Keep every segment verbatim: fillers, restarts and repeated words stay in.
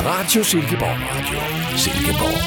Radio Silkeborg. Radio Silkeborg.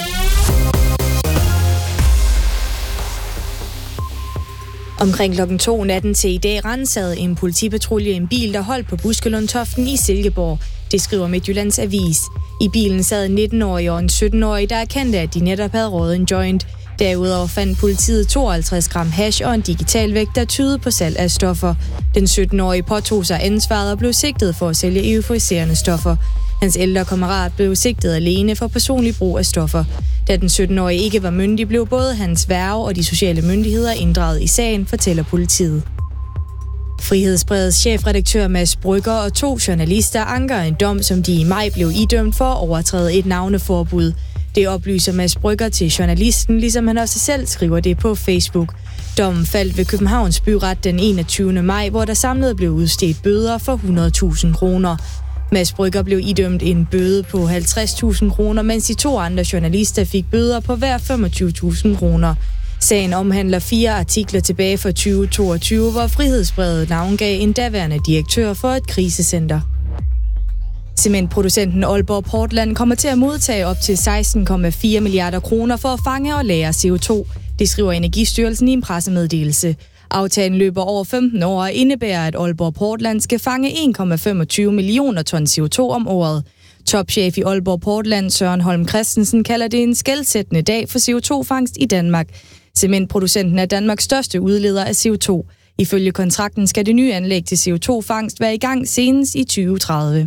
Omkring klokken to natten til i dag ransagede en politipatrulje en bil, der holdt på Buskelundtoften i Silkeborg. Det skriver Midtjyllands Avis. I bilen sad en nitten-årig og en sytten-årig, der erkendte, at de netop havde røget en joint. Derudover fandt politiet tooghalvtreds gram hash og en digital vægt, der tydede på salg af stoffer. Den sytten-årige påtog sig ansvaret og blev sigtet for at sælge euforiserende stoffer. Hans ældre kammerat blev sigtet alene for personlig brug af stoffer. Da den sytten-årige ikke var myndig, blev både hans værge og de sociale myndigheder inddraget i sagen, fortæller politiet. Frihedsbredets chefredaktør Mads Brügger og to journalister anker en dom, som de i maj blev idømt for at overtræde et navneforbud. Det oplyser Mads Brügger til journalisten, ligesom han også selv skriver det på Facebook. Dommen faldt ved Københavns Byret den enogtyvende maj, hvor der samlet blev udstedt bøder for hundrede tusind kroner. Mads Brügger blev idømt en bøde på halvtreds tusind kroner, mens de to andre journalister fik bøder på hver femogtyve tusind kroner. Sagen omhandler fire artikler tilbage fra tyve toogtyve, hvor Frihedsbredet navngav en daværende direktør for et krisecenter. Cementproducenten Aalborg Portland kommer til at modtage op til seksten komma fire milliarder kroner for at fange og lagre C O to. Det skriver Energistyrelsen i en pressemeddelelse. Aftalen løber over femten år og indebærer, at Aalborg Portland skal fange en komma femogtyve millioner ton C O to om året. Topchef i Aalborg Portland, Søren Holm Christensen, kalder det en skelsættende dag for C O to-fangst i Danmark. Cementproducenten er Danmarks største udleder af C O to. Ifølge kontrakten skal det nye anlæg til C O to-fangst være i gang senest i tyve tredive.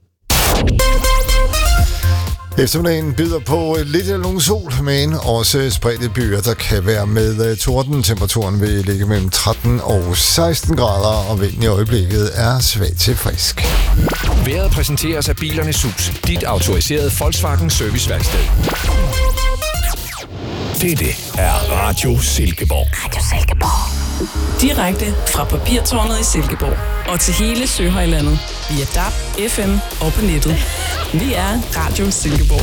Eftermiddagen byder på lidt af nogen sol, men også spredte byer, der kan være med torden. Temperaturen vil ligge mellem tretten og seksten grader, og vinden i øjeblikket er svag til frisk. Vejret præsenteres af Bilernes Hus, dit autoriserede Volkswagen serviceværksted. Dette er Radio Silkeborg. Radio Silkeborg. Direkte fra Papirtårnet i Silkeborg og til hele Søhøjlandet via D A B, F M og på nettet. Vi er Radio Silkeborg.